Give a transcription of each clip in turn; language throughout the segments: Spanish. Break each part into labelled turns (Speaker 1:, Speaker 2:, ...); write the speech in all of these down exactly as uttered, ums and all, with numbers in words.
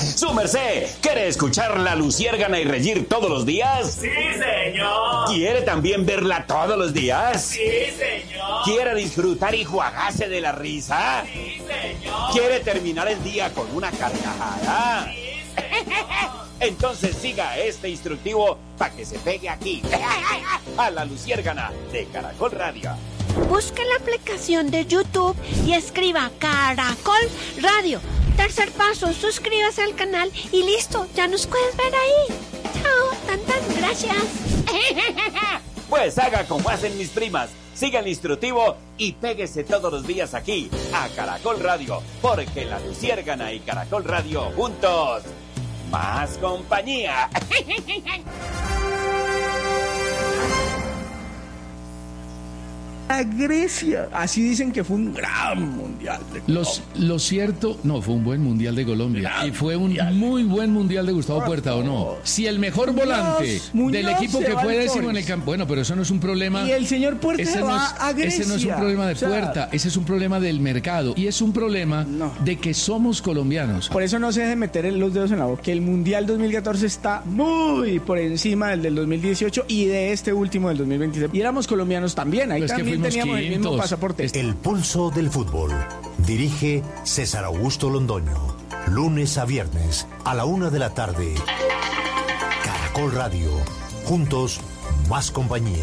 Speaker 1: Su merced, ¿quiere escuchar la Luciérgana y reír todos los días?
Speaker 2: ¡Sí, señor!
Speaker 1: ¿Quiere también verla todos los días?
Speaker 2: ¡Sí, señor!
Speaker 1: ¿Quiere disfrutar y juagarse de la risa?
Speaker 2: ¡Sí, señor!
Speaker 1: ¿Quiere terminar el día con una carcajada?
Speaker 2: ¡Sí, señor!
Speaker 1: Entonces siga este instructivo para que se pegue aquí, a la Luciérgana de Caracol Radio.
Speaker 3: Busque la aplicación de YouTube y escriba Caracol Radio. Tercer paso, suscríbase al canal y listo, ya nos puedes ver ahí. Chao, tantas gracias.
Speaker 1: Pues haga como hacen mis primas, siga el instructivo y péguese todos los días aquí, a Caracol Radio, porque la Luciérgana y Caracol Radio juntos, más compañía.
Speaker 4: A Grecia. Así dicen que fue un gran mundial de Colombia.
Speaker 5: Los, lo cierto, no, fue un buen mundial de Colombia.
Speaker 4: Gran
Speaker 5: y fue un
Speaker 4: mundial.
Speaker 5: muy buen mundial de Gustavo
Speaker 4: Por
Speaker 5: Puerta, ¿o no?
Speaker 4: favor.
Speaker 5: Si el mejor
Speaker 4: Muñoz,
Speaker 5: volante
Speaker 4: Muñoz
Speaker 5: del equipo
Speaker 4: se
Speaker 5: que
Speaker 4: va
Speaker 5: fue
Speaker 4: al
Speaker 5: décimo en el
Speaker 4: Torres.
Speaker 5: campo. Bueno, pero eso no es un problema.
Speaker 4: Y el señor Puerta
Speaker 5: Ese
Speaker 4: se
Speaker 5: no,
Speaker 4: va
Speaker 5: es,
Speaker 4: a Grecia.
Speaker 5: ese no es un problema de
Speaker 4: O sea,
Speaker 5: Puerta, ese es un problema del mercado. Y es un problema
Speaker 4: No.
Speaker 5: de que somos colombianos.
Speaker 4: Por eso no se deje meter los dedos en la boca. Que el Mundial dos mil catorce está muy por encima del del dos mil dieciocho y de este último del dos mil veintiséis. Y éramos colombianos también. Ahí
Speaker 5: Pues que
Speaker 4: también
Speaker 5: fuimos
Speaker 4: teníamos el mismo
Speaker 5: quintos.
Speaker 4: pasaporte.
Speaker 6: El pulso del fútbol. Dirige César Augusto Londoño. Lunes a viernes a la una de la tarde. Caracol Radio. Juntos, más compañía.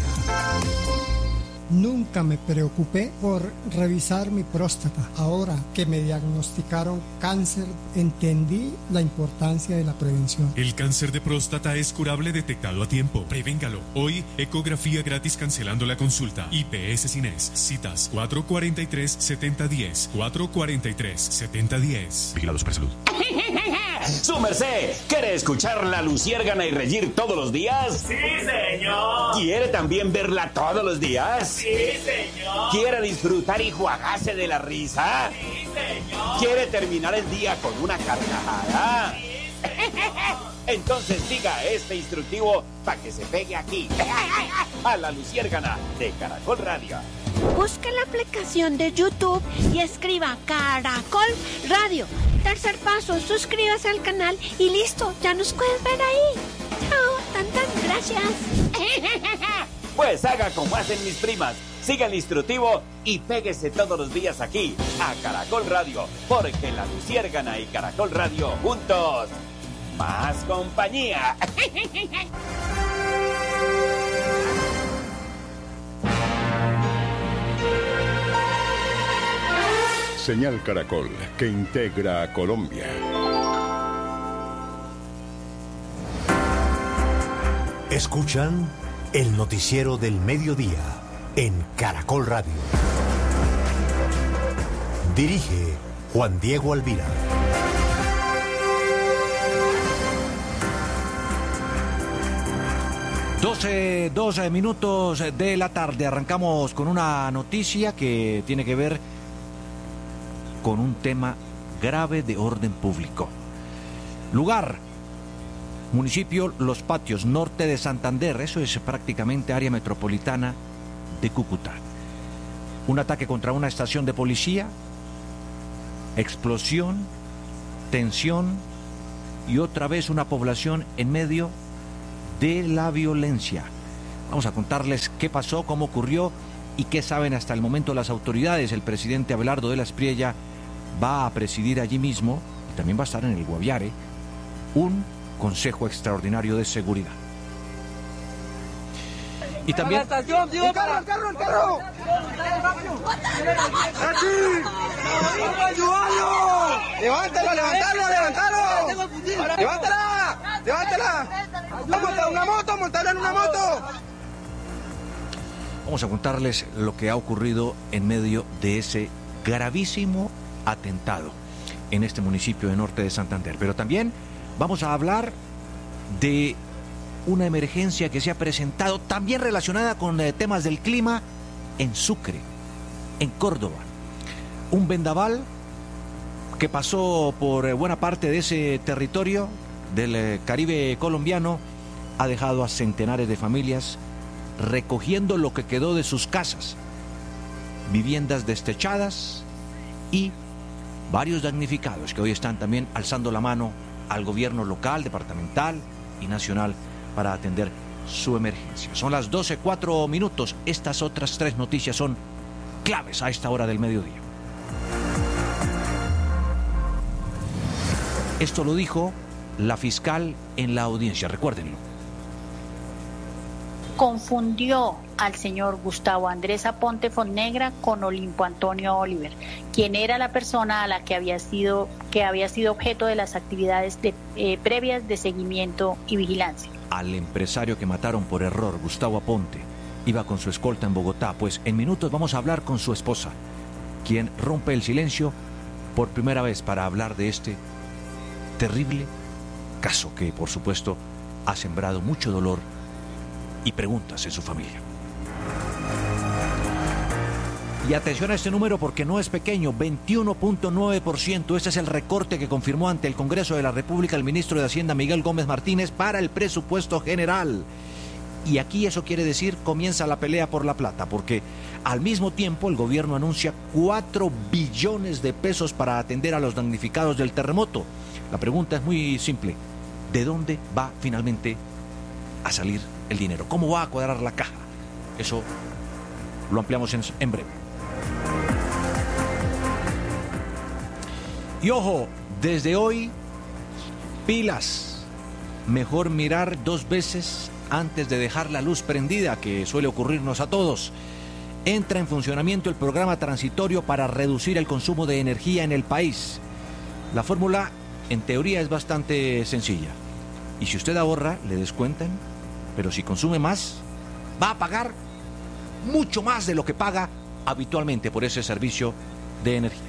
Speaker 7: Nunca me preocupé por revisar mi próstata. Ahora que me diagnosticaron cáncer, entendí la importancia de la prevención.
Speaker 8: El cáncer de próstata es curable detectado a tiempo. Prevéngalo. Hoy, ecografía gratis cancelando la consulta. I P S Cines. Citas cuatro cuatro tres, siete cero uno cero. cuatro cuatro tres, siete cero uno cero. Vigilado Supersalud.
Speaker 1: Su merced, ¿quiere escuchar la Luciérgana y reír todos los días?
Speaker 2: ¡Sí, señor!
Speaker 1: ¿Quiere también verla todos los días?
Speaker 2: ¡Sí, señor!
Speaker 1: ¿Quiere disfrutar y juagarse de la risa?
Speaker 2: ¡Sí, señor!
Speaker 1: ¿Quiere terminar el día con una carcajada?
Speaker 2: ¡Sí, señor!
Speaker 1: Entonces siga este instructivo para que se pegue aquí, a la Luciérgana de Caracol Radio.
Speaker 3: Busque la aplicación de YouTube y escriba Caracol Radio. Tercer paso, suscríbase al canal y listo, ya nos puedes ver ahí. Chao, tantas gracias.
Speaker 1: Pues haga como hacen mis primas, siga el instructivo y péguese todos los días aquí, a Caracol Radio, porque la Luciérgana y Caracol Radio juntos, más compañía.
Speaker 9: Señal Caracol, que integra a Colombia.
Speaker 6: Escuchan el noticiero del mediodía en Caracol Radio. Dirige Juan Diego Alvira.
Speaker 10: doce, doce minutos de la tarde. Arrancamos con una noticia que tiene que ver con un tema grave de orden público. Lugar: municipio Los Patios, norte de Santander. Eso es prácticamente área metropolitana de Cúcuta. Un ataque contra una estación de policía, explosión, tensión y otra vez una población en medio de la violencia. Vamos a contarles qué pasó, cómo ocurrió y qué saben hasta el momento las autoridades. El presidente Abelardo de la Espriella va a presidir allí mismo, y también va a estar en el Guaviare, un Consejo Extraordinario de Seguridad. Y también...
Speaker 2: ¡El carro, el carro, el carro! ¡Levántalo, levántalo, levántalo! ¡Levántala! ¡Levántala! ¡Monta una moto, montarla en una moto!
Speaker 10: Vamos a contarles lo que ha ocurrido en medio de ese gravísimo atentado en este municipio de norte de Santander. Pero también vamos a hablar de una emergencia que se ha presentado también relacionada con eh, temas del clima en Sucre, en Córdoba. Un vendaval que pasó por eh, buena parte de ese territorio del eh, Caribe colombiano ha dejado a centenares de familias recogiendo lo que quedó de sus casas, viviendas destechadas y varios damnificados que hoy están también alzando la mano al gobierno local, departamental y nacional para atender su emergencia. Son las doce, cuatro minutos. Estas otras tres noticias son claves a esta hora del mediodía. Esto lo dijo la fiscal en la audiencia, recuérdenlo.
Speaker 11: Confundió al señor Gustavo Andrés Aponte Fonnegra con Olimpo Antonio Oliver, quien era la persona a la que había sido, que había sido objeto de las actividades de, eh, previas de seguimiento y vigilancia.
Speaker 10: Al empresario que mataron por error, Gustavo Aponte, iba con su escolta en Bogotá. Pues en minutos vamos a hablar con su esposa, quien rompe el silencio por primera vez para hablar de este terrible caso que, por supuesto, ha sembrado mucho dolor y preguntas en su familia. Y atención a este número porque no es pequeño, veintiuno punto nueve por ciento. Este es el recorte que confirmó ante el Congreso de la República el ministro de Hacienda Miguel Gómez Martínez para el presupuesto general. Y aquí eso quiere decir comienza la pelea por la plata, porque al mismo tiempo el gobierno anuncia cuatro billones de pesos para atender a los damnificados del terremoto. La pregunta es muy simple: ¿de dónde va finalmente a salir el dinero? ¿Cómo va a cuadrar la caja? Eso lo ampliamos en, en breve. Y ojo, desde hoy, pilas. Mejor mirar dos veces antes de dejar la luz prendida, que suele ocurrirnos a todos. Entra en funcionamiento el programa transitorio para reducir el consumo de energía en el país. La fórmula, en teoría, es bastante sencilla. Y si usted ahorra, le descuentan, pero si consume más, va a pagar mucho más de lo que paga habitualmente por ese servicio de energía.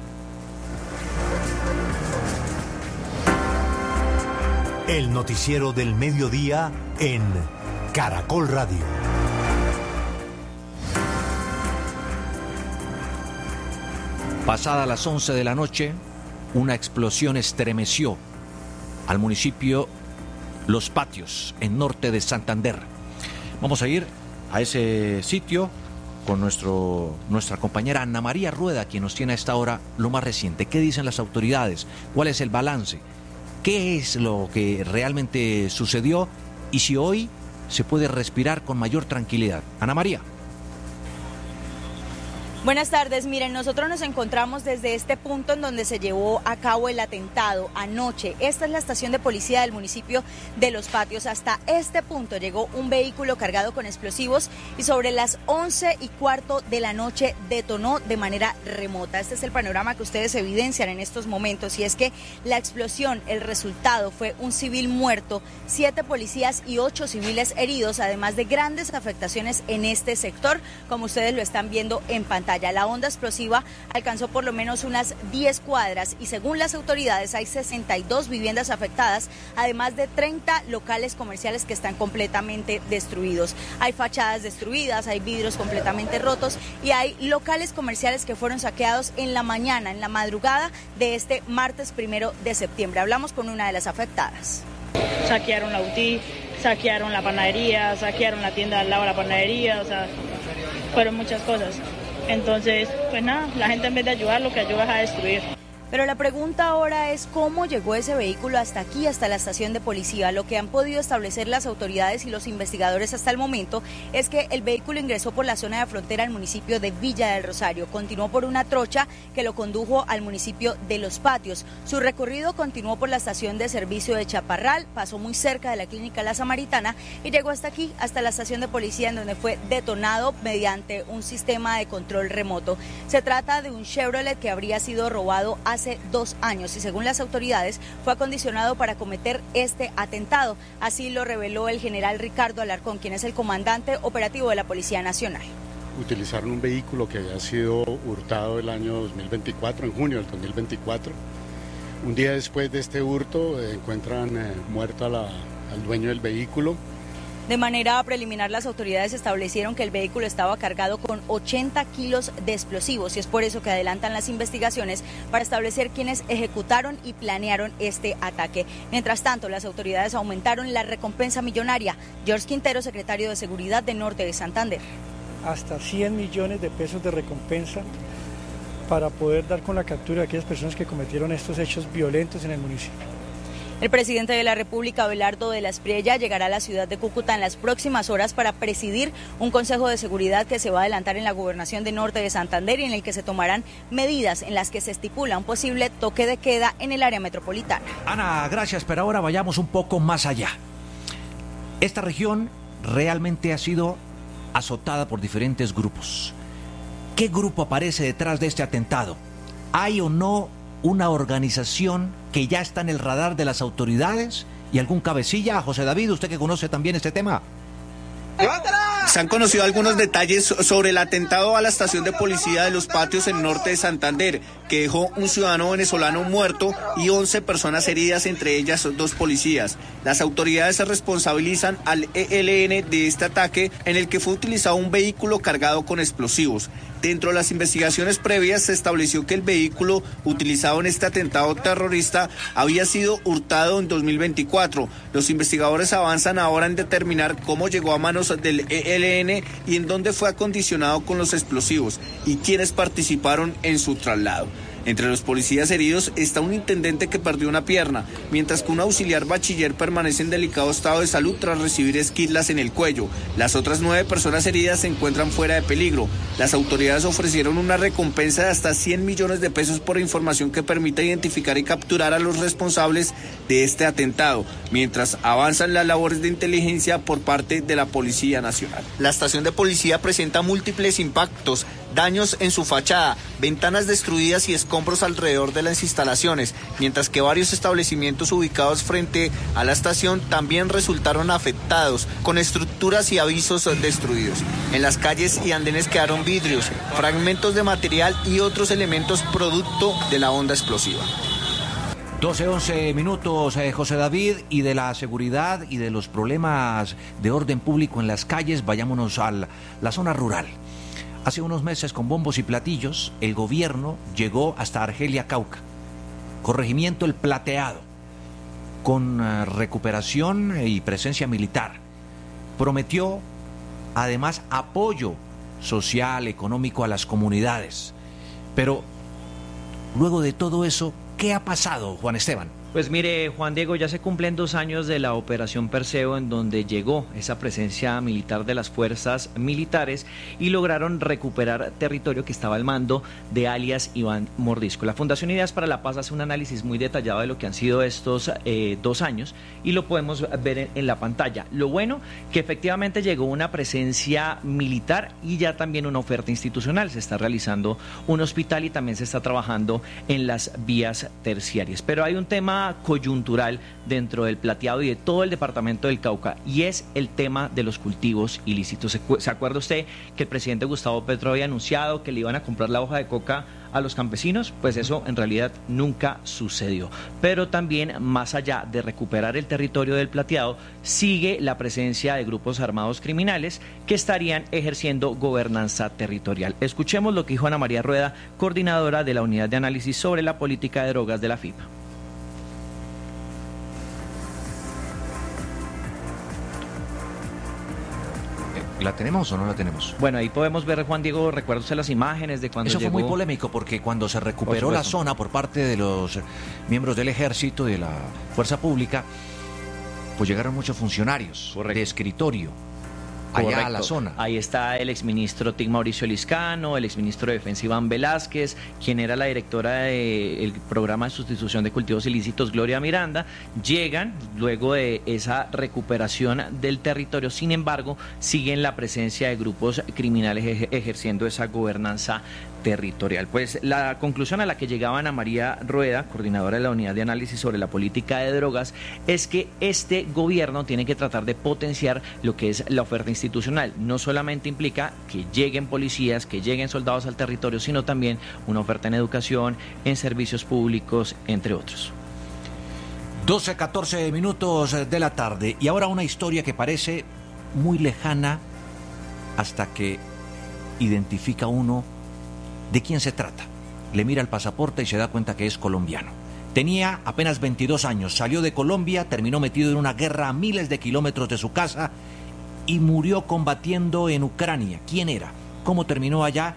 Speaker 6: El noticiero del mediodía en Caracol Radio.
Speaker 10: Pasada las once de la noche, una explosión estremeció al municipio Los Patios, en norte de Santander. Vamos a ir a ese sitio con nuestro, nuestra compañera Ana María Rueda, quien nos tiene a esta hora lo más reciente. ¿Qué dicen las autoridades? ¿Cuál es el balance? ¿Qué es lo que realmente sucedió? Y si hoy se puede respirar con mayor tranquilidad. Ana María.
Speaker 12: Buenas tardes. Miren, nosotros nos encontramos desde este punto en donde se llevó a cabo el atentado anoche. Esta es la estación de policía del municipio de Los Patios. Hasta este punto llegó un vehículo cargado con explosivos y sobre las once y cuarto de la noche detonó de manera remota. Este es el panorama que ustedes evidencian en estos momentos, y es que la explosión, el resultado fue un civil muerto, siete policías y ocho civiles heridos, además de grandes afectaciones en este sector, como ustedes lo están viendo en pantalla. La onda explosiva alcanzó por lo menos unas diez cuadras y según las autoridades hay sesenta y dos viviendas afectadas, además de treinta locales comerciales que están completamente destruidos. Hay fachadas destruidas, hay vidrios completamente rotos y hay locales comerciales que fueron saqueados en la mañana, en la madrugada de este martes primero de septiembre. Hablamos con una de las afectadas.
Speaker 13: Saquearon la U T I, saquearon la panadería, saquearon la tienda al lado de la panadería, o sea, fueron muchas cosas. Entonces, pues nada, la gente en vez de ayudar, lo que ayuda es a destruir.
Speaker 12: Pero la pregunta ahora es cómo llegó ese vehículo hasta aquí, hasta la estación de policía. Lo que han podido establecer las autoridades y los investigadores hasta el momento es que el vehículo ingresó por la zona de frontera al municipio de Villa del Rosario, continuó por una trocha que lo condujo al municipio de Los Patios. Su recorrido continuó por la estación de servicio de Chaparral, pasó muy cerca de la clínica La Samaritana y llegó hasta aquí, hasta la estación de policía, en donde fue detonado mediante un sistema de control remoto. Se trata de un Chevrolet que habría sido robado hace dos años y según las autoridades fue acondicionado para cometer este atentado. Así lo reveló el general Ricardo Alarcón, quien es el comandante operativo de la Policía Nacional.
Speaker 14: Utilizaron un vehículo que había sido hurtado el año dos mil veinticuatro, en junio del dos mil veinticuatro. Un día después de este hurto eh, encuentran eh, muerto a la, al dueño del vehículo.
Speaker 12: De manera preliminar, las autoridades establecieron que el vehículo estaba cargado con ochenta kilos de explosivos y es por eso que adelantan las investigaciones para establecer quiénes ejecutaron y planearon este ataque. Mientras tanto, las autoridades aumentaron la recompensa millonaria. George Quintero, secretario de Seguridad de Norte de Santander.
Speaker 15: Hasta cien millones de pesos de recompensa para poder dar con la captura de aquellas personas que cometieron estos hechos violentos en el municipio.
Speaker 12: El presidente de la República, Abelardo de la Espriella, llegará a la ciudad de Cúcuta en las próximas horas para presidir un consejo de seguridad que se va a adelantar en la gobernación de Norte de Santander y en el que se tomarán medidas en las que se estipula un posible toque de queda en el área metropolitana.
Speaker 10: Ana, gracias, pero ahora vayamos un poco más allá. Esta región realmente ha sido azotada por diferentes grupos. ¿Qué grupo aparece detrás de este atentado? ¿Hay o no una organización que ya está en el radar de las autoridades y algún cabecilla? José David, usted que conoce también este tema.
Speaker 16: Se han conocido algunos detalles sobre el atentado a la estación de policía de Los Patios en Norte de Santander, que dejó un ciudadano venezolano muerto y once personas heridas, entre ellas dos policías. Las autoridades se responsabilizan al E L N de este ataque, en el que fue utilizado un vehículo cargado con explosivos. Dentro de las investigaciones previas se estableció que el vehículo utilizado en este atentado terrorista había sido hurtado en dos mil veinticuatro. Los investigadores avanzan ahora en determinar cómo llegó a manos del E L N y en dónde fue acondicionado con los explosivos y quiénes participaron en su traslado. Entre los policías heridos está un intendente que perdió una pierna, mientras que un auxiliar bachiller permanece en delicado estado de salud tras recibir esquirlas en el cuello. Las otras nueve personas heridas se encuentran fuera de peligro. Las autoridades ofrecieron una recompensa de hasta cien millones de pesos por información que permita identificar y capturar a los responsables de este atentado, mientras avanzan las labores de inteligencia por parte de la Policía Nacional. La estación de policía presenta múltiples impactos, daños en su fachada, ventanas destruidas y escombros alrededor de las instalaciones, mientras que varios establecimientos ubicados frente a la estación también resultaron afectados, con estructuras y avisos destruidos. En las calles y andenes quedaron vidrios, fragmentos de material y otros elementos producto de la onda explosiva.
Speaker 10: doce, once minutos, eh, José David, y de la seguridad y de los problemas de orden público en las calles, vayámonos a la zona rural. Hace unos meses, con bombos y platillos, el gobierno llegó hasta Argelia, Cauca, corregimiento El Plateado, con uh, recuperación y presencia militar. Prometió, además, apoyo social, económico a las comunidades. Pero, luego de todo eso, ¿qué ha pasado, Juan Esteban?
Speaker 17: Pues mire, Juan Diego, ya se cumplen dos años de la Operación Perseo, en donde llegó esa presencia militar de las fuerzas militares y lograron recuperar territorio que estaba al mando de alias Iván Mordisco. La Fundación Ideas para la Paz hace un análisis muy detallado de lo que han sido estos eh, dos años y lo podemos ver en, en la pantalla. Lo bueno, que efectivamente llegó una presencia militar y ya también una oferta institucional. Se está realizando un hospital y también se está trabajando en las vías terciarias. Pero hay un tema coyuntural dentro del Plateado y de todo el departamento del Cauca, y es el tema de los cultivos ilícitos. ¿Se, ¿Se acuerda usted que el presidente Gustavo Petro había anunciado que le iban a comprar la hoja de coca a los campesinos? Pues eso en realidad nunca sucedió. Pero también, más allá de recuperar el territorio del Plateado, sigue la presencia de grupos armados criminales que estarían ejerciendo gobernanza territorial. Escuchemos lo que dijo Ana María Rueda, coordinadora de la Unidad de Análisis sobre la Política de Drogas de la F I P.
Speaker 10: ¿La tenemos o no la tenemos?
Speaker 17: Bueno, ahí podemos ver, Juan Diego, recuerda usted las imágenes de cuando
Speaker 10: Eso
Speaker 17: llegó...
Speaker 10: fue muy polémico porque cuando se recuperó la zona por parte de los miembros del ejército y de la fuerza pública, pues llegaron muchos funcionarios. Correcto. De escritorio allá
Speaker 17: Correcto.
Speaker 10: A la zona.
Speaker 17: Ahí está el exministro Tig Mauricio Liscano, el exministro de Defensa Iván Velázquez, quien era la directora del programa de sustitución de cultivos ilícitos, Gloria Miranda. Llegan luego de esa recuperación del territorio, sin embargo, siguen la presencia de grupos criminales ej- ejerciendo esa gobernanza territorial. Pues la conclusión a la que llegaba Ana María Rueda, coordinadora de la Unidad de Análisis sobre la Política de Drogas, es que este gobierno tiene que tratar de potenciar lo que es la oferta institucional. No solamente implica que lleguen policías, que lleguen soldados al territorio, sino también una oferta en educación, en servicios públicos, entre otros.
Speaker 10: doce, catorce minutos de la tarde. Y ahora una historia que parece muy lejana hasta que identifica uno de quién se trata. Le mira el pasaporte y se da cuenta que es colombiano. Tenía apenas veintidós años, salió de Colombia, terminó metido en una guerra a miles de kilómetros de su casa y murió combatiendo en Ucrania. ¿Quién era? ¿Cómo terminó allá?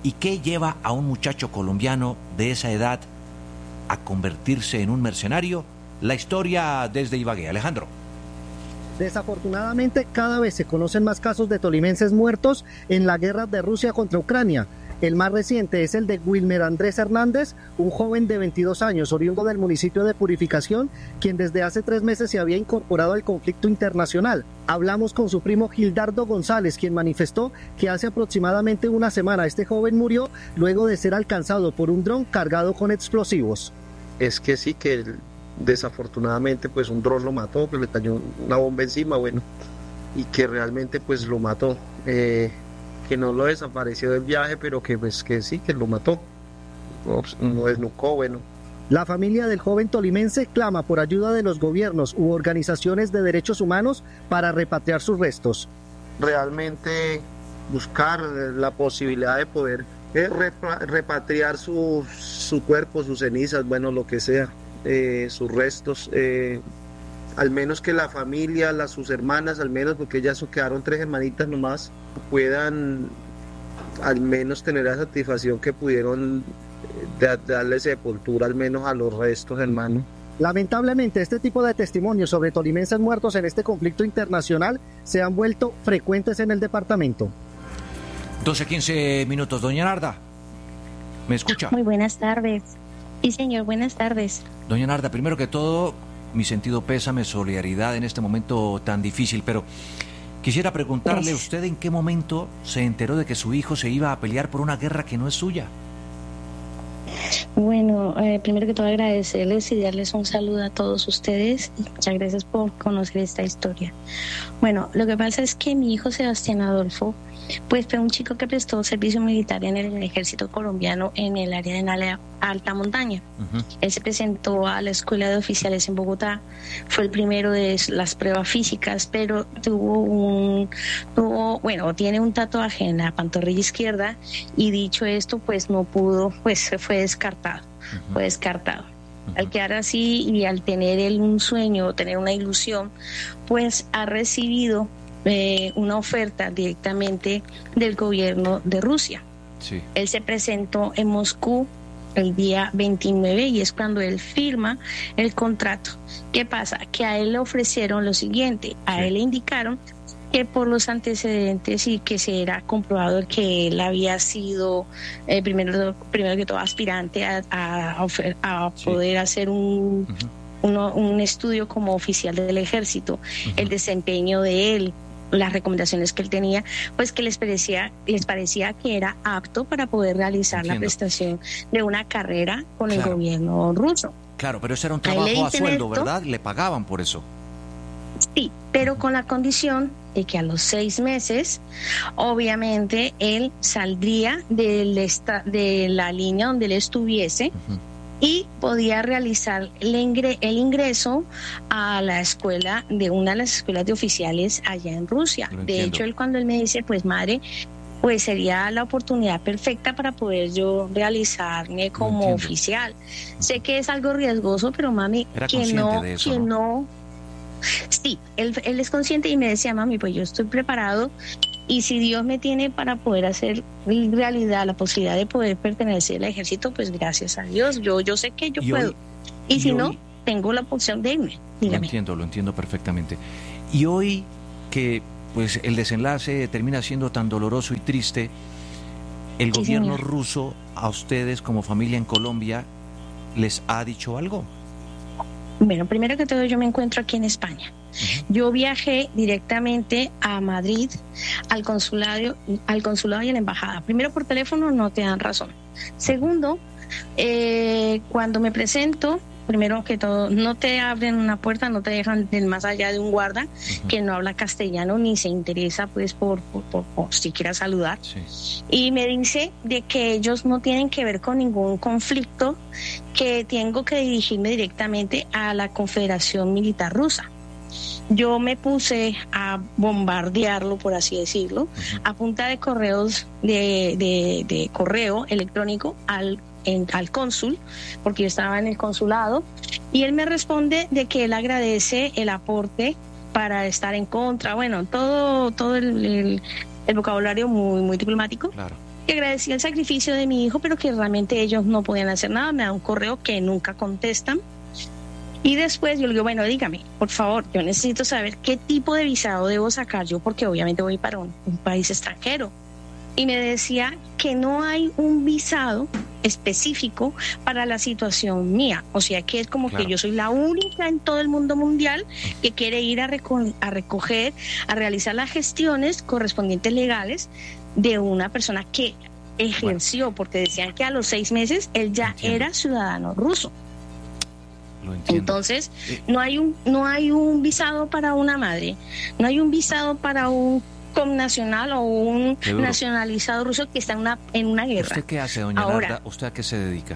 Speaker 10: ¿Y qué lleva a un muchacho colombiano de esa edad a convertirse en un mercenario? La historia desde Ibagué. Alejandro.
Speaker 18: Desafortunadamente, cada vez se conocen más casos de tolimenses muertos en la guerra de Rusia contra Ucrania. El más reciente es el de Wilmer Andrés Hernández, un joven de veintidós años, oriundo del municipio de Purificación, quien desde hace tres meses se había incorporado al conflicto internacional. Hablamos con su primo Gildardo González, quien manifestó que hace aproximadamente una semana este joven murió luego de ser alcanzado por un dron cargado con explosivos.
Speaker 19: Es que sí, que desafortunadamente pues un dron lo mató, que le cayó una bomba encima, bueno, y que realmente pues lo mató. Eh, que no lo desapareció del viaje, pero que pues que sí, que lo mató, lo desnucó, bueno.
Speaker 18: La familia del joven tolimense clama por ayuda de los gobiernos u organizaciones de derechos humanos para repatriar sus restos.
Speaker 19: Realmente buscar la posibilidad de poder eh, repa repatriar su, su cuerpo, sus cenizas, bueno, lo que sea, eh, sus restos, eh, al menos que la familia, las, sus hermanas, al menos, porque ellas quedaron tres hermanitas nomás, puedan al menos tener la satisfacción que pudieron de, de darle sepultura al menos a los restos, hermano.
Speaker 18: Lamentablemente, este tipo de testimonios sobre tolimenses muertos en este conflicto internacional se han vuelto frecuentes en el departamento.
Speaker 10: doce, quince minutos. Doña Narda, ¿me escucha?
Speaker 20: Muy buenas tardes. Sí, señor, buenas tardes.
Speaker 10: Doña Narda, primero que todo, mi sentido pésame, solidaridad en este momento tan difícil, pero quisiera preguntarle, Gracias. ¿Usted en qué momento se enteró de que su hijo se iba a pelear por una guerra que no es suya?
Speaker 20: Bueno, eh, primero que todo agradecerles y darles un saludo a todos ustedes. Muchas gracias por conocer esta historia. Bueno, lo que pasa es que mi hijo Sebastián Adolfo pues fue un chico que prestó servicio militar en el ejército colombiano en el área de la alta montaña. Uh-huh. Él se presentó a la escuela de oficiales en Bogotá, fue el primero de las pruebas físicas, pero tuvo un, tuvo, bueno, tiene un tatuaje en la pantorrilla izquierda y dicho esto, pues no pudo, pues fue descartado, uh-huh. fue descartado. Uh-huh. Al quedar así y al tener él un sueño, tener una ilusión, pues ha recibido Eh, una oferta directamente del gobierno de Rusia. Sí. Él se presentó en Moscú el día veintinueve y es cuando él firma el contrato. ¿Qué pasa? Que a él le ofrecieron lo siguiente, a sí. él le indicaron que por los antecedentes y que se era comprobado que él había sido eh, primero, primero que todo aspirante a, a, a poder sí. hacer un... Uh-huh. Uno, un estudio como oficial del ejército, uh-huh. el desempeño de él, las recomendaciones que él tenía, pues que les parecía, les parecía que era apto para poder realizar Entiendo. la prestación de una carrera con claro. el gobierno ruso.
Speaker 10: Claro, pero eso era un trabajo a sueldo, esto, ¿verdad? Le pagaban por eso.
Speaker 20: Sí, pero con la condición de que a los seis meses, obviamente, él saldría del esta, de la línea donde él estuviese, uh-huh. y podía realizar el, ingre, el ingreso a la escuela de una de las escuelas de oficiales allá en Rusia. De hecho, él cuando él me dice, pues madre, pues sería la oportunidad perfecta para poder yo realizarme como oficial. Sé que es algo riesgoso, pero mami, que no, de eso, que no, no. Sí, él, él es consciente y me decía, mami, pues yo estoy preparado. Y si Dios me tiene para poder hacer realidad la posibilidad de poder pertenecer al ejército, pues gracias a Dios. Yo yo sé que yo y puedo. Hoy, y, y si hoy, no, tengo la opción de irme. Dígame.
Speaker 10: Lo entiendo, lo entiendo perfectamente. Y hoy que pues el desenlace termina siendo tan doloroso y triste, ¿el sí, gobierno señor. ruso a ustedes como familia en Colombia les ha dicho algo?
Speaker 20: Bueno, primero que todo yo me encuentro aquí en España. Uh-huh. Yo viajé directamente a Madrid, al consulado, al consulado y a la embajada. Primero, por teléfono no te dan razón. Segundo, eh, cuando me presento, primero que todo, no te abren una puerta, no te dejan más allá de un guarda uh-huh. que no habla castellano ni se interesa pues por, por, por, por siquiera saludar. Sí. Y me dice de que ellos no tienen que ver con ningún conflicto, que tengo que dirigirme directamente a la Confederación Militar Rusa. Yo me puse a bombardearlo, por así decirlo, uh-huh. a punta de correos de, de, de correo electrónico al En, al cónsul, porque yo estaba en el consulado, y él me responde de que él agradece el aporte para estar en contra, bueno, todo todo el, el, el vocabulario muy muy diplomático, claro. que agradecía el sacrificio de mi hijo, pero que realmente ellos no podían hacer nada. Me da un correo que nunca contestan. Y después yo le digo, bueno, dígame, por favor, yo necesito saber qué tipo de visado debo sacar yo, porque obviamente voy para un, un país extranjero. Y me decía que no hay un visado específico para la situación mía. O sea, que es como claro. que yo soy la única en todo el mundo mundial que quiere ir a, reco- a recoger, a realizar las gestiones correspondientes legales de una persona que ejerció, bueno. porque decían que a los seis meses él ya Entiendo. era ciudadano ruso.
Speaker 10: Lo entiendo.
Speaker 20: Entonces, no hay un no hay un visado para una madre, no hay un visado para un connacional o un nacionalizado ruso que está en una en una guerra.
Speaker 10: ¿Usted qué hace, doña
Speaker 20: Ahora,
Speaker 10: Narda? ¿Usted a qué se dedica?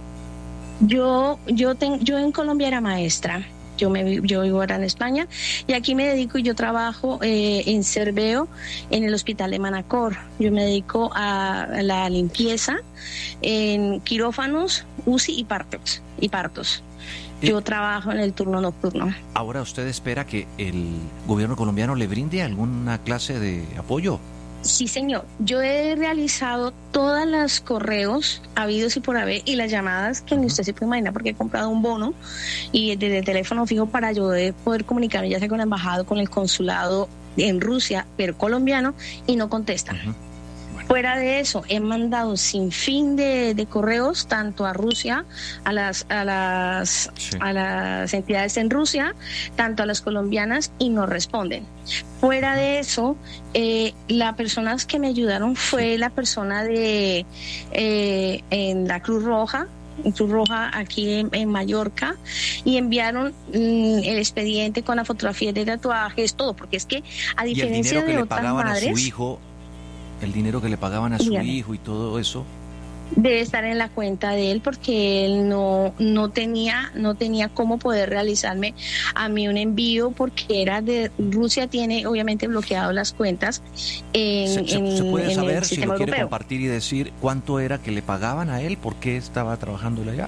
Speaker 20: Yo yo ten, yo en Colombia era maestra. Yo me yo vivo ahora en España y aquí me dedico y yo trabajo eh, en Cerveo en el hospital de Manacor. Yo me dedico a la limpieza en quirófanos, U C I y partos y partos. Yo trabajo en el turno nocturno.
Speaker 10: ¿Ahora usted espera que el gobierno colombiano le brinde alguna clase de apoyo?
Speaker 20: Sí, señor. Yo he realizado todas las correos habidos y por haber y las llamadas que ni usted se puede imaginar, porque he comprado un bono y desde el teléfono fijo para yo poder comunicarme ya sea con la embajada o con el consulado en Rusia, pero colombiano, y no contestan. Uh-huh. Fuera de eso, he mandado sin fin de, de correos tanto a Rusia, a las a las sí. a las entidades en Rusia, tanto a las colombianas, y no responden. Fuera de eso, eh, las personas que me ayudaron fue la persona de eh, en la Cruz Roja, en Cruz Roja aquí en, en Mallorca, y enviaron mm, el expediente con la fotografía de tatuajes, todo, porque es que a diferencia de otras madres,
Speaker 10: a su hijo, el dinero que le pagaban a su
Speaker 20: Dígame.
Speaker 10: hijo y todo eso
Speaker 20: debe estar en la cuenta de él, porque él no no tenía no tenía cómo poder realizarme a mí un envío, porque era de Rusia, tiene obviamente bloqueado las cuentas en,
Speaker 10: se, se,
Speaker 20: en,
Speaker 10: se puede
Speaker 20: en
Speaker 10: saber
Speaker 20: el
Speaker 10: si
Speaker 20: sistema
Speaker 10: lo quiere
Speaker 20: europeo.
Speaker 10: Compartir y decir cuánto era que le pagaban a él, por qué estaba trabajando allá.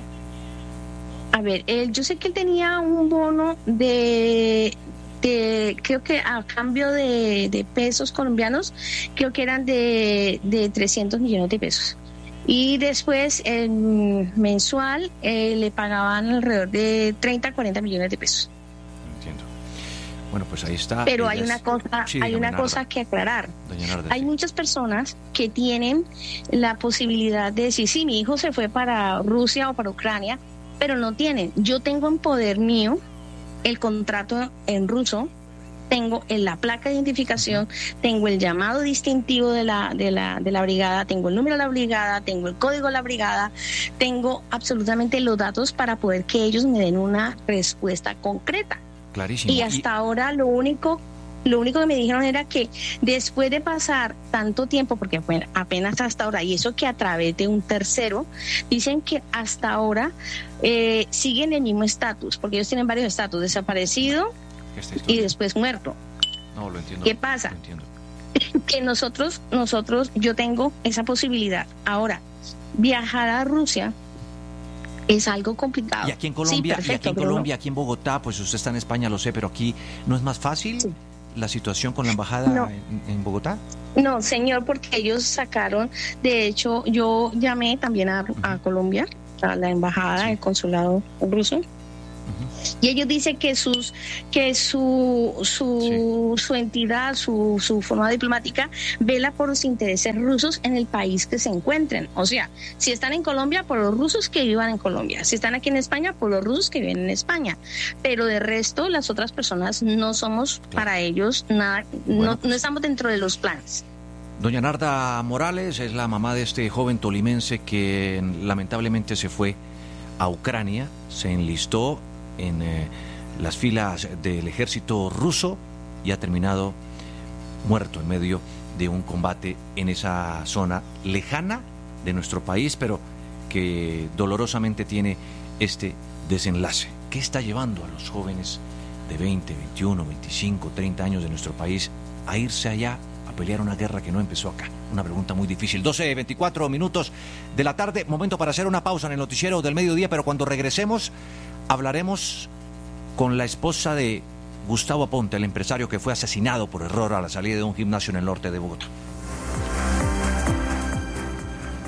Speaker 20: A ver, él, yo sé que él tenía un bono de De, creo que a cambio de, de pesos colombianos, creo que eran de, de trescientos millones de pesos. Y después, en mensual, eh, le pagaban alrededor de treinta a cuarenta millones de pesos.
Speaker 10: Entiendo. Bueno, pues ahí está.
Speaker 20: Pero hay una cosa,
Speaker 10: sí,
Speaker 20: hay una
Speaker 10: Narda.
Speaker 20: cosa que aclarar.
Speaker 10: Narda,
Speaker 20: hay
Speaker 10: sí.
Speaker 20: muchas personas que tienen la posibilidad de decir, sí, mi hijo se fue para Rusia o para Ucrania, pero no tienen. Yo tengo en poder mío el contrato en ruso, tengo en la placa de identificación, tengo el llamado distintivo de la, de la, de la brigada, tengo el número de la brigada, tengo el código de la brigada, tengo absolutamente los datos para poder que ellos me den una respuesta concreta.
Speaker 10: Clarísimo.
Speaker 20: Y hasta y... ahora lo único Lo único que me dijeron era que después de pasar tanto tiempo, porque fue apenas hasta ahora, y eso que a través de un tercero, dicen que hasta ahora eh, siguen el mismo estatus, porque ellos tienen varios estatus, desaparecido y después muerto.
Speaker 10: No, lo entiendo.
Speaker 20: ¿Qué pasa?
Speaker 10: Lo entiendo.
Speaker 20: Que nosotros, nosotros, yo tengo esa posibilidad. Ahora, viajar a Rusia es algo complicado.
Speaker 10: Y aquí en Colombia,
Speaker 20: sí, perfecto,
Speaker 10: y aquí en
Speaker 20: pero
Speaker 10: Colombia,
Speaker 20: no.
Speaker 10: aquí en Bogotá, pues usted está en España, lo sé, pero aquí no es más fácil. Sí. La situación con la embajada
Speaker 20: no.
Speaker 10: en, en Bogotá?
Speaker 20: No, señor, porque ellos sacaron, de hecho, yo llamé también a, uh-huh. a Colombia, a la embajada, sí. el consulado ruso, uh-huh. y ellos dicen que sus que su su, sí. su entidad, su, su forma diplomática vela por los intereses rusos en el país que se encuentren. O sea, si están en Colombia, por los rusos que vivan en Colombia. Si están aquí en España, por los rusos que viven en España. Pero de resto, las otras personas no somos claro. para ellos nada, bueno, no, pues. no estamos dentro de los planes.
Speaker 10: Doña Narda Morales es la mamá de este joven tolimense que lamentablemente se fue a Ucrania, se enlistó en eh, las filas del ejército ruso y ha terminado muerto en medio de un combate en esa zona lejana de nuestro país, pero que dolorosamente tiene este desenlace. ¿Qué está llevando a los jóvenes de veinte, veintiuno, veinticinco, treinta años de nuestro país a irse allá a pelear una guerra que no empezó acá? Una pregunta muy difícil. doce, veinticuatro minutos de la tarde, momento para hacer una pausa en el noticiero del mediodía, pero cuando regresemos hablaremos con la esposa de Gustavo Aponte, el empresario que fue asesinado por error a la salida de un gimnasio en el norte de Bogotá.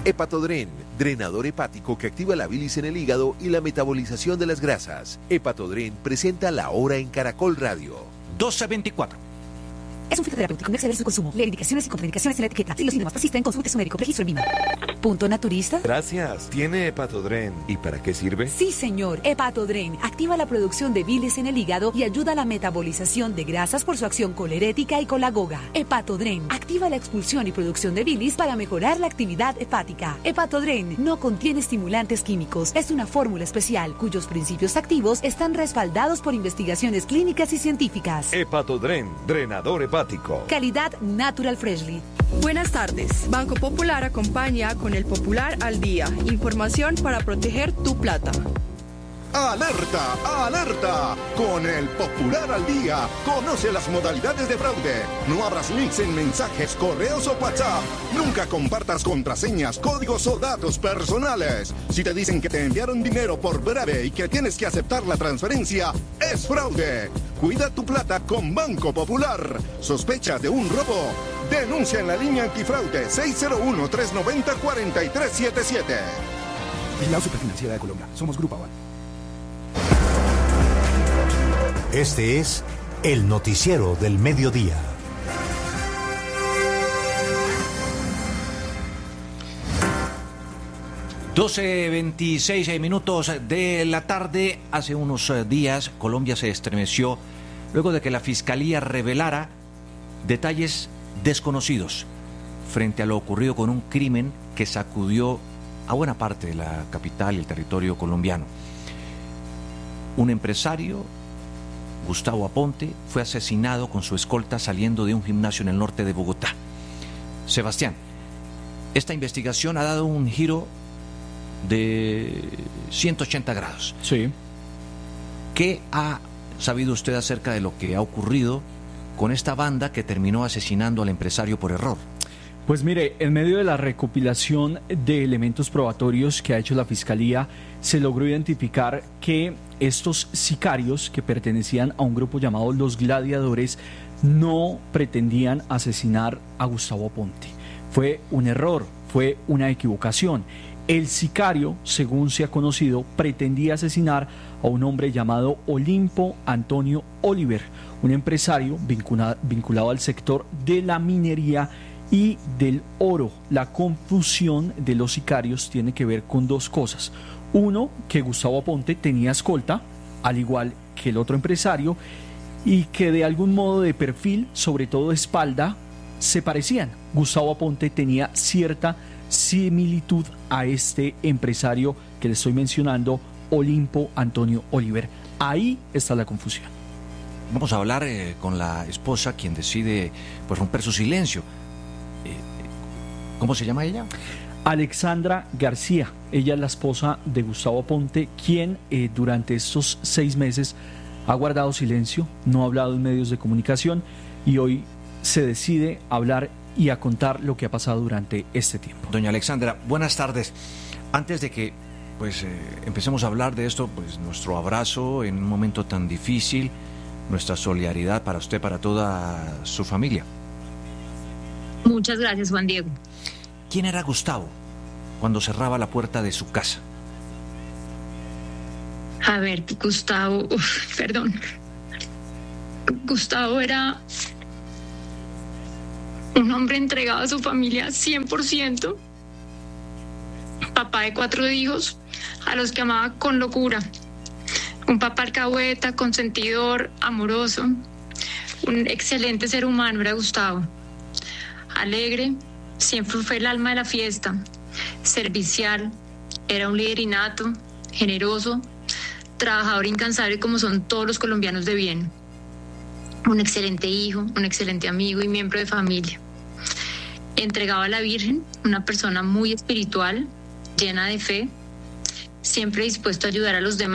Speaker 21: Hepatodren, drenador hepático que activa la bilis en el hígado y la metabolización de las grasas. Hepatodren presenta La Hora en Caracol Radio.
Speaker 10: doce veinticuatro.
Speaker 22: Es un fitoterapéutico, no exceder su consumo. Lee indicaciones y contraindicaciones en la etiqueta. Si los síntomas persisten, consulte a su médico. Registro en Vima. ¿Punto naturista?
Speaker 23: Gracias. ¿Tiene Hepatodren? ¿Y para qué sirve?
Speaker 22: Sí, señor. Hepatodren activa la producción de bilis en el hígado y ayuda a la metabolización de grasas por su acción colerética y colagoga. Hepatodren activa la expulsión y producción de bilis para mejorar la actividad hepática. Hepatodren no contiene estimulantes químicos. Es una fórmula especial cuyos principios activos están respaldados por investigaciones clínicas y científicas.
Speaker 23: Hepatodren, drenador hepático.
Speaker 22: Calidad Natural Freshly.
Speaker 24: Buenas tardes. Banco Popular acompaña con el Popular al Día. Información para proteger tu plata.
Speaker 25: ¡Alerta! ¡Alerta! Con el Popular al Día, conoce las modalidades de fraude. No abras links en mensajes, correos o WhatsApp. Nunca compartas contraseñas, códigos o datos personales. Si te dicen que te enviaron dinero por breve y que tienes que aceptar la transferencia, es fraude. Cuida tu plata con Banco Popular. ¿Sospechas de un robo? Denuncia en la línea antifraude seis cero uno, tres nueve cero, cuatro tres siete siete.
Speaker 26: Vigilado Superfinanciera de Colombia. Somos Grupo Aval.
Speaker 6: Este es el noticiero del mediodía.
Speaker 10: doce veintiséis minutos de la tarde. Hace unos días Colombia se estremeció luego de que la Fiscalía revelara detalles desconocidos frente a lo ocurrido con un crimen que sacudió a buena parte de la capital y el territorio colombiano. Un empresario, Gustavo Aponte, fue asesinado con su escolta saliendo de un gimnasio en el norte de Bogotá. Sebastián, esta investigación ha dado un giro de ciento ochenta grados.
Speaker 4: Sí.
Speaker 10: ¿Qué ha sabido usted acerca de lo que ha ocurrido con esta banda que terminó asesinando al empresario por error?
Speaker 4: Pues mire, en medio de la recopilación de elementos probatorios que ha hecho la Fiscalía, se logró identificar que estos sicarios que pertenecían a un grupo llamado Los Gladiadores no pretendían asesinar a Gustavo Aponte. Fue un error, fue una equivocación. El sicario, según se ha conocido, pretendía asesinar a un hombre llamado Olimpo Antonio Oliver, un empresario vincula- vinculado al sector de la minería y del oro. La confusión de los sicarios tiene que ver con dos cosas. Uno, que Gustavo Aponte tenía escolta, al igual que el otro empresario, y que de algún modo de perfil, sobre todo de espalda, se parecían. Gustavo Aponte tenía cierta similitud a este empresario que le estoy mencionando, Olimpo Antonio Oliver. Ahí está la confusión.
Speaker 10: Vamos a hablar eh, con la esposa, quien decide pues romper su silencio. Eh, ¿Cómo se llama ella?
Speaker 4: Alexandra García. Ella es la esposa de Gustavo Aponte, quien eh, durante estos seis meses ha guardado silencio, no ha hablado en medios de comunicación y hoy se decide hablar y a contar lo que ha pasado durante este tiempo.
Speaker 10: Doña Alexandra, buenas tardes. Antes de que pues eh, empecemos a hablar de esto, pues nuestro abrazo en un momento tan difícil, nuestra solidaridad para usted, para toda su familia.
Speaker 27: Muchas gracias, Juan Diego.
Speaker 10: ¿Quién era Gustavo cuando cerraba la puerta de su casa?
Speaker 27: A ver, Gustavo, uf, perdón. Gustavo era un hombre entregado a su familia cien por ciento, papá de cuatro hijos, a los que amaba con locura, un papá alcahueta, consentidor, amoroso, un excelente ser humano era Gustavo, alegre, siempre fue el alma de la fiesta, servicial, era un líder innato, generoso, trabajador incansable como son todos los colombianos de bien. Un excelente hijo, un excelente amigo y miembro de familia. Entregado a la Virgen, una persona muy espiritual, llena de fe, siempre dispuesto a ayudar a los demás.